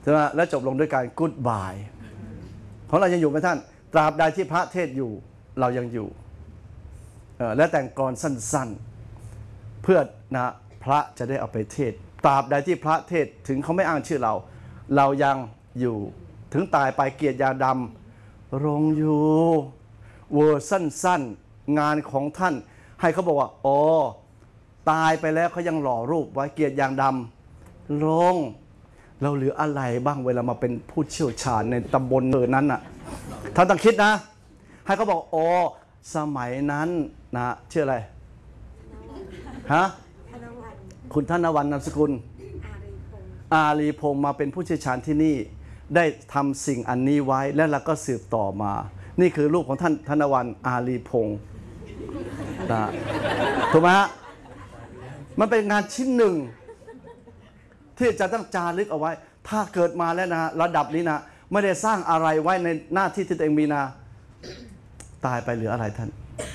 ใช่ไหมแล้วจบลงด้วยการกู๊ดบายของเรายังอยู่ไหมท่านตราบใดที่พระเทศอยู่เรายังอยู่และแต่งกรสั้นๆเพื่อนะพระจะได้เอาไปเทศตราบใดที่พระเทศถึงเขาไม่อ้างชื่อเรายังอยู่ถึงตายไปเกียรติยาดำรงอยู่เวอร์สั้นๆงานของท่านให้เขาบอกว่าอ๋อตายไปแล้วเขายังหล่อรูปไว้เกียรติยางดำลงเราเหลืออะไรบ้างเวลามาเป็นผู้เชี่ยวชาญในตำบลนั้นน่ะท่านต้องคิดนะให้เขาบอกอ๋อสมัยนั้นนะชื่ออะไรฮะคุณธนวรรณนามสกุลอารีพงศ์มาเป็นผู้เชี่ยวชาญที่นี่ได้ทำสิ่งอันนี้ไว้แล้วเราก็สืบต่อมานี่คือรูปของท่านธนวรรณอารีพงศ์นะถูกไหมฮะมันเป็นงานชิ้นหนึ่งที่จะต้องจารึกเอาไว้ถ้าเกิดมาแล้วนะระดับนี้นะไม่ได้สร้างอะไรไว้ในหน้าที่ที่ตัวเองมีนะตายไปเหลืออะไรท่าน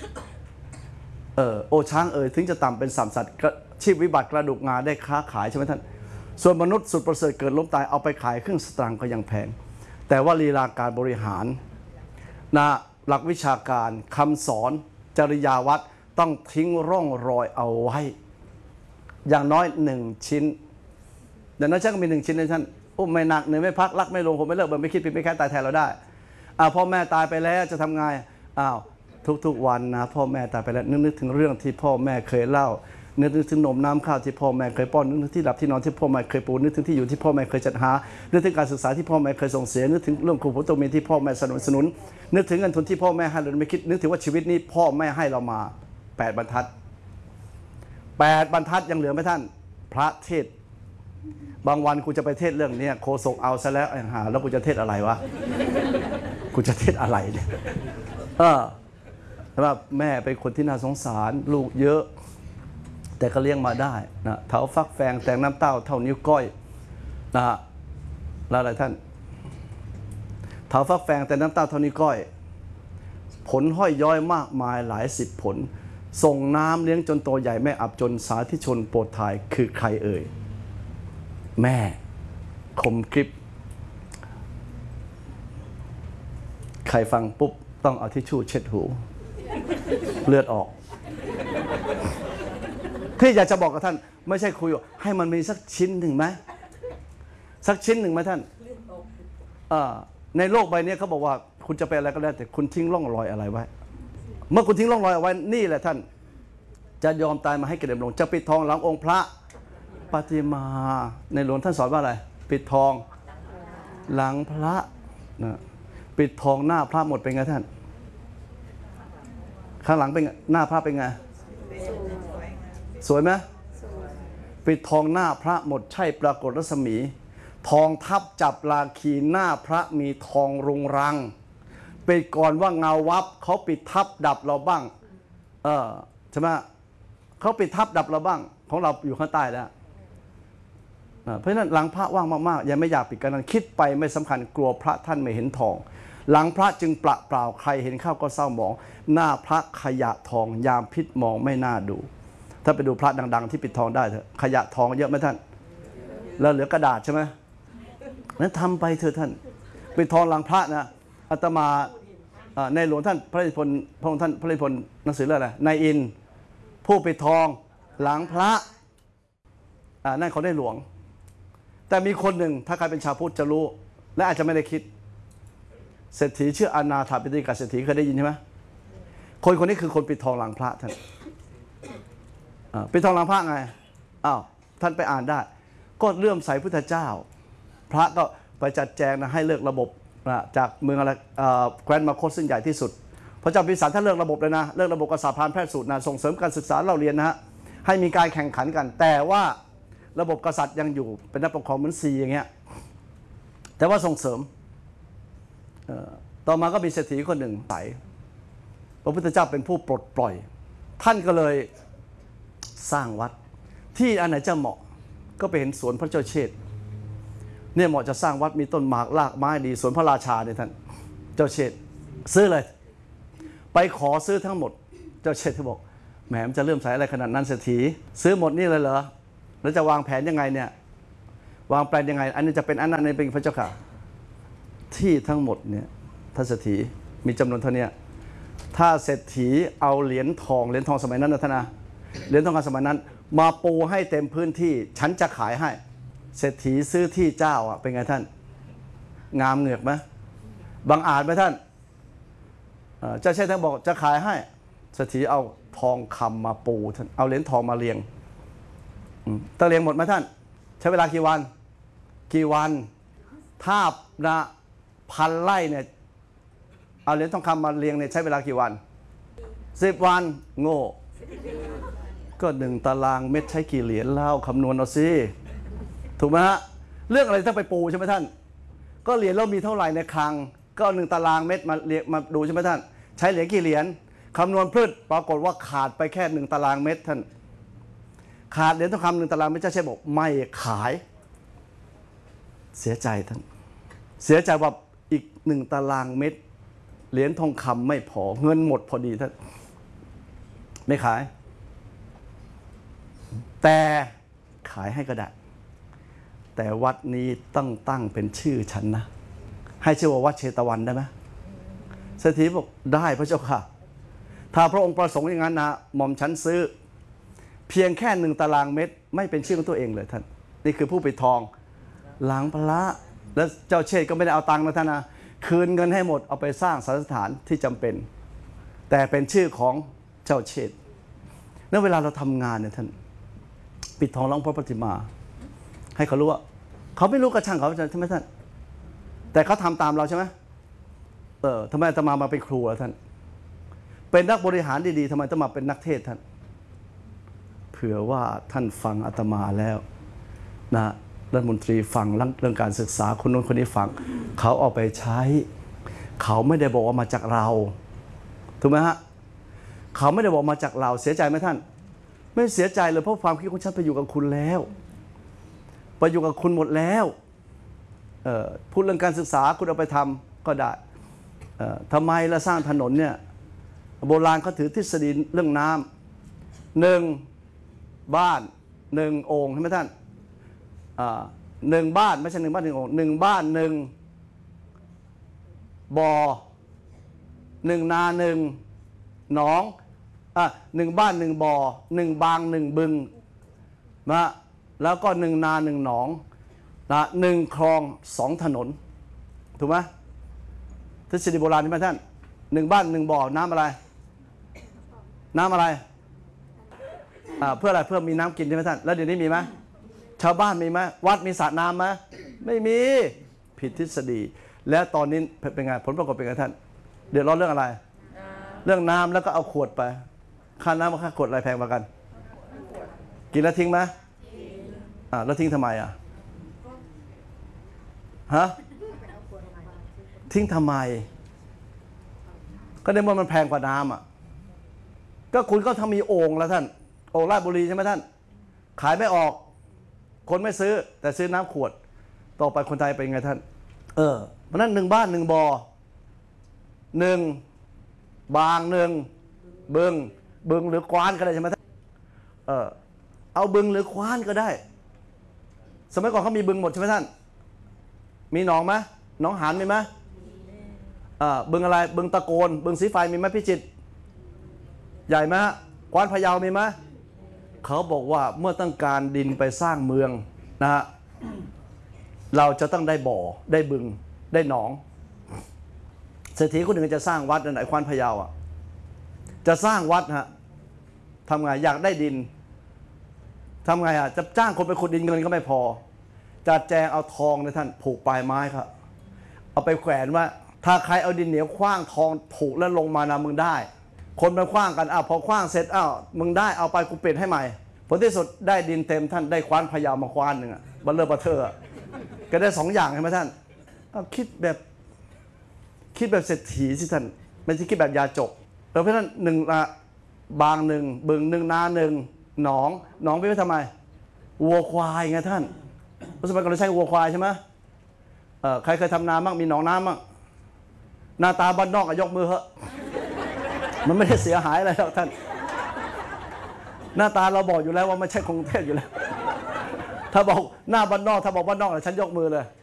โอช้างถึงจะต่ำเป็นสัมสัตว์ชีพวิบัติกระดูกงาได้ค้าขายใช่ไหมท่านส่วนมนุษย์สุดประเสริฐเกิดล้มตายเอาไปขายเครื่องสตางค์ก็ยังแพงแต่ว่าลีลาการบริหารนะหลักวิชาการคำสอนจริยาวัดต้องทิ้งร่องรอยเอาไว้อย่างน้อย1ชิ้นดังนั้นฉันก็มี1ชิ้นในท่านไม่หนักเหนื่อยไม่พักรักไม่ลงผมไม่เลิกไม่คิดผิดไม่แค้นตายแทนเราได้พ่อแม่ตายไปแล้วจะทำไงทุกวันนะพ่อแม่ตายไปแล้วนึกถึงเรื่องที่พ่อแม่เคยเล่านึกถึงนมน้ำข้าวที่พ่อแม่เคยป้อนนึกถึงที่หลับที่นอนที่พ่อแม่เคยปูนึกถึงที่อยู่ที่พ่อแม่เคยจัดหานึกถึงการศึกษาที่พ่อแม่เคยส่งเสียนึกถึงเรื่องครูผู้ตมีที่พ่อแม่สนับสนุนนึกถึงเงินทุนที่พ่อแม่ให้เราไม่คิดนึกถึงว่าชีวิตนี้พ่อแม่ให้เรามา8 บรรทัดยังเหลือไหมท่านพระเทศบางวันกูจะไปเทศเรื่องนี้โคศกเอาซะแล้วแล้วกูจะเทศอะไรวะกูจะเทศอะไรเนี่ยแต่ว่าแม่เป็นคนที่น่าสงสารลูกเยอะแต่ก็เลี้ยงมาได้นะเท้าฟักแฟงแต่งน้ำเต้าเท่านิ้วก้อยนะฮะแล้วอะไรท่านเท้าฟักแฟงแต่น้ำเต้าเท่านิ้วก้อยผลห้อยย้อยมากมายหลาย10 ผลส่งน้ำเลี้ยงจนโตใหญ่แม่อับจนสาธิชนโปรดทายคือใครเอ่ยแม่คมคลิปใครฟังปุ๊บต้องเอาทิชชู่เช็ดหูเลือดออกที่อยากจะบอกกับท่านไม่ใช่คุยให้มันมีสักชิ้นหนึ่งไหมสักชิ้นหนึ่งไหมท่านในโลกใบนี้เขาบอกว่าคุณจะเป็นอะไรก็แล้วแต่คุณทิ้งร่องรอยอะไรไว้เมื่อคุณทิ้งร่องรอยเอาไว้นี่แหละท่านจะยอมตายมาให้เกลิมลงจะปิดทองหลังองค์พระปฏิมาในหลวงท่านสอนว่าอะไรปิดทองหลังพระนะปิดทองหน้าพระหมดเป็นไงท่านข้างหลังเป็นหน้าพระเป็นไงสวยไหมปิดทองหน้าพระหมดใช่ปรากฏรัศมีทองทับจับราคีหน้าพระมีทองรุงรังปิดก่อนว่าเงาวับเขาปิดทับดับเราบ้างใช่ไหมเขาปิดทับดับเราบ้างของเราอยู่ข้างใต้แล้วเพราะฉะนั้นหลังพระว่างมากๆยังไม่อยากปิดกันนั้นคิดไปไม่สำคัญกลัวพระท่านไม่เห็นทองหลังพระจึงเปล่าใครเห็นเข้าก็เศร้าหมองหน้าพระขยะทองยามพิษมองไม่น่าดูถ้าไปดูพระดังๆที่ปิดทองได้เถอะขยะทองเยอะไหมท่านแล้วเหลือกระดาษใช่ไหมนั้นทำไปเถอะท่านปิดทองหลังพระนะอาตมาในหลวงท่านพระอิพลพระองค์ท่านพระอิพลหนังสือเรื่องอะไรนายอินผู้ปิดทองหลังพระนั่นเขาได้หลวงแต่มีคนหนึ่งถ้าใครเป็นชาวพุทธจะรู้และอาจจะไม่ได้คิดเศรษฐีชื่ออนาถปิฎกเศรษฐีเคยได้ยินใช่ไหมคนนี้คือคนปิดทองหลังพระท่านปิดทองหลังพระไงท่านไปอ่านได้ก็เลื่อมใสพุทธเจ้าพระก็ไปจัดแจงนะให้เลิกระบบจากเมืองอะไรแคว้นมาโคตซึ่งใหญ่ที่สุดพระเจ้าพิสารท่านเลิกระบบเลยนะเลิกระบบกษัตริย์พานแพทย์สูตรนะส่งเสริมการศึกษาเล่าเรียนนะฮะให้มีการแข่งขันกันแต่ว่าระบบกษัตริย์ยังอยู่เป็นนักปกครองเหมือนซีอย่างเงี้ยแต่ว่าส่งเสริมต่อมาก็มีเศรษฐีคนหนึ่งไปพระพุทธเจ้าเป็นผู้ปลดปล่อยท่านก็เลยสร้างวัดที่อันไหนจะเหมาะก็ไปเห็นสวนพระเจ้าเชษฐ์เนี่ยเหมาะจะสร้างวัดมีต้นหมากรากไม้ดีสวนพระราชาเนี่ยท่านเจ้าเชษฐ์ซื้อเลยไปขอซื้อทั้งหมดเจ้าเชษฐ์บอกแหมจะเริ่มใส่อะไรขนาดนั้นเศรษฐีซื้อหมดนี่เลยเหรอแล้วจะวางแผนยังไงเนี่ยวางแปลนยังไงอันนี้จะเป็นอันนั้นเป็นพระเจ้าค่ะที่ทั้งหมดเนี่ยท่านเศรษฐีมีจำนวนเท่านี้ถ้าเศรษฐีเอาเหรียญทองสมัยนั้นนะท่านนะเหรียญทองคำสมัยนั้นมาปูให้เต็มพื้นที่ฉันจะขายให้เศรษฐีซื้อที่เจ้าอ่ะเป็นไงท่านงามเหงือกไหมบังอาจไหมท่านเจ้าเช่นท่านบอกจะขายให้เศรษฐีเอาทองคำมาปูท่านเอาเหรียญทองมาเรียงต้องเรียงหมดไหมท่านใช้เวลากี่วันถ้านะ1,000 ไร่เนี่ยเอาเหรียญทองคำมาเรียงเนี่ยใช้เวลากี่วัน10 วันโง่ก็1 ตารางเมตรใช้กี่เหรียญเล่าคำนวณเอาสิถูกไหมฮะเรื่องอะไรต้องไปปูใช่ไหมท่านก็เหรียญเรามีเท่าไหร่ในคลังก็1 ตารางเมตรมาดูใช่ไหมท่านใช้เหรียญกี่เหรียญคำนวณพืชปรากฏว่าขาดไปแค่1 ตารางเมตรท่านขาดเหรียญทองคำ1 ตารางเมตรเจ้าเช่นบอกไม่ขายเสียใจท่านเสียใจว่าอีก1 ตารางเมตรเหรียญทองคำไม่พอเงินหมดพอดีท่านไม่ขายแต่ขายให้ก็ได้แต่วัดนี้ตั้งเป็นชื่อฉันนะให้ชื่อว่าวัดเชตวันได้ไหมเศรษฐีบอกได้พระเจ้าค่ะถ้าพระองค์ประสงค์อย่างนั้นนะหม่อมฉันซื้อเพียงแค่1 ตารางเมตรไม่เป็นชื่อของตัวเองเลยท่านนี่คือผู้ปิดทองหลังพระแล้วเจ้าเชษก็ไม่ได้เอาตังค์นะท่านนะคืนเงินให้หมดเอาไปสร้างสถานที่จำเป็นแต่เป็นชื่อของเจ้าเชษนั้นเวลาเราทำงานเนี่ยท่านปิดทองหลังพระปฏิมาให้เขารู้ว่าเขาไม่รู้กระช่างเขาใช่ไหมท่านแต่เขาทำตามเราใช่ไหมทำไมอาตมาเป็นครูล่ะท่านเป็นนักบริหารดีๆทำไมต้องมาเป็นนักเทศท่านเผื่อว่าท่านฟังอาตมาแล้วนะรัฐมนตรีฟังเรื่องการศึกษาคนนู้นคนนี้ฟังเขาเอาไปใช้เขาไม่ได้บอกว่ามาจากเราถูกไหมฮะเขาไม่ได้บอกมาจากเราเสียใจไหมท่านไม่เสียใจเลยเพราะความคิดของฉันไปอยู่กับคุณแล้วไปอยู่กับคุณหมดแล้วพูดเรื่องการศึกษาคุณเอาไปทำก็ได้ทำไมเราสร้างถนนเนี่ยโบราณเขาถือทฤษฎีเรื่องน้ำ1 บ้าน 1 โอ่งใช่ไหมท่าน1 บ้านไม่ใช่1 บ้าน 1 โอ่ง1 บ้าน 1 บ่อ 1 นา 1 หนอง1 บ้าน 1 บ่อ 1 บาง 1 บึงนะแล้วก็1 นา 1 หนองนะ1 คลอง 2 ถนนถูกไหมทฤษฎีโบราณใช่ไหมท่าน1 บ้าน 1 บ่อน้ำอะไรเพื่ออะไรเพื่อมีน้ำกินใช่ไหมท่านแล้วเดี๋ยวนี้มีไหมชาวบ้านมีไหมวัดมีสระน้ำไหมไม่มีผิดทฤษฎีแล้วตอนนี้เป็นไงผลปรากฏเป็นไงท่านเดือดร้อนเรื่องอะไรเรื่องน้ำแล้วก็เอาขวดไปค่าน้ำกับค่าขวดอะไรแพงกว่ากันกินแล้วทิ้งไหมแล้วทิ้งทำไมฮะทิ้งทำไมก็ในเมื่อมันแพงกว่าน้ำก็คุณก็ทำมีโอ่งแล้วท่านโอ่งราชบุรีใช่ไหมท่านขายไม่ออกคนไม่ซื้อแต่ซื้อน้ำขวดต่อไปคนไทยเป็นไงท่านเพราะนั้น1 บ้าน 1 บ่อ 1 บาง 1 บึงหรือควานก็ได้ใช่ไหมท่านเอาบึงหรือควานก็ได้สมัยก่อนเขามีบึงหมดใช่ไหมท่านมีหนองไหมหนองหานมีไหมบึงอะไรบึงตะโกนบึงสีไฟมีไหมพิจิตรใหญ่ไหมฮะกวานพะเยามีไหมเขาบอกว่าเมื่อต้องการดินไปสร้างเมืองนะฮะเราจะต้องได้บ่อได้บึงได้หนองเศรษฐีคนหนึ่งจะสร้างวัดในควานพะเยาจะสร้างวัดฮะทำไงอยากได้ดินทำไงจะจ้างคนไปขุดดินเงินก็ไม่พอจะแจงเอาทองในท่านผูกปลายไม้ครับเอาไปแขวนว่าถ้าใครเอาดินเหนียวคว้างทองผูกแล้วลงมานะมึงได้คนไปคว้างกันพอคว้างเสร็จมึงได้เอาไปกูเปลี่ยนให้ใหม่ผลที่สุดได้ดินเต็มท่านได้ควานพะเยามาควานหนึ่งบัลเลอร์บัตเทอร์ก็ได้2 อย่างใช่ไหมท่านคิดแบบเศรษฐีสิท่านไม่ใช่คิดแบบยาจกเพราะฉะนั้น1 บาง 1 บึง 1 นา 1 หนองไปไว้ทำไมวัวควายไงท่านสมัยก่อนเราใช้วัวควายใช่ไหมใครเคยทำนาบ้างมีหนองน้ำบ้างหน้าตาบ้านนอกยกมือเหอะมันไม่ได้เสียหายอะไรหรอกท่านหน้าตาเราบอกอยู่แล้วว่าไม่ใช่กรุงเทพอยู่แล้วทถ้าบอกหน้าบ้านนอกถ้าบอกบ้านนอกฉันยกมือเลย